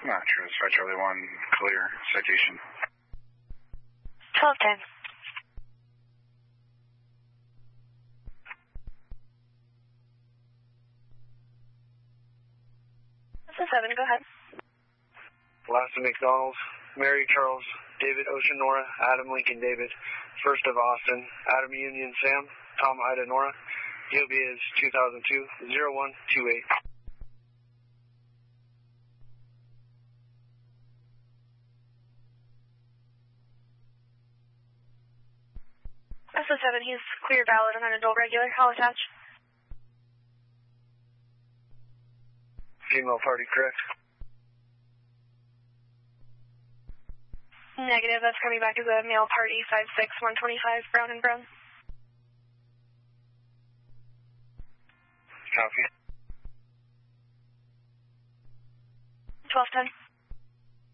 Not true. It's 5 Charlie 1, clear, citation. 1210. This is 7, go ahead. Last of McDonald's, Mary Charles, David Ocean Nora, Adam Lincoln David, First of Austin, Adam Union Sam, Tom Ida Nora. EOB is 2002-0128. This is 7, he's clear, valid, and an adult regular. I'll attach. Female party, correct? Negative, that's coming back as a male party, 56125, Brown and Brown. Copy. 1210.